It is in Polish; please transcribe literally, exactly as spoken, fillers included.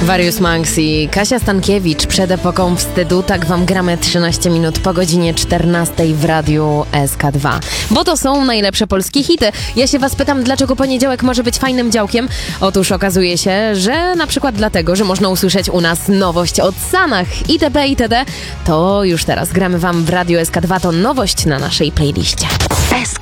Warius Manx i Kasia Stankiewicz przed epoką wstydu. Tak wam gramy trzynaście minut po godzinie czternastej w Radiu S K dwa. Bo to są najlepsze polskie hity. Ja się was pytam, dlaczego poniedziałek może być fajnym działkiem? Otóż okazuje się, że na przykład dlatego, że można usłyszeć u nas nowość od Sanach itp. itd. To już teraz gramy wam w Radiu S K dwa. To nowość na naszej playliście. S K